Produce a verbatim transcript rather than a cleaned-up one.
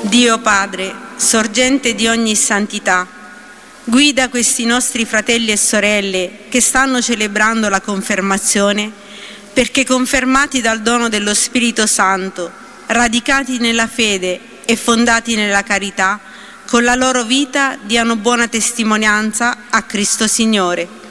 Dio Padre, sorgente di ogni santità, guida questi nostri fratelli e sorelle che stanno celebrando la confermazione, perché confermati dal dono dello Spirito Santo, radicati nella fede e fondati nella carità, con la loro vita diano buona testimonianza a Cristo Signore.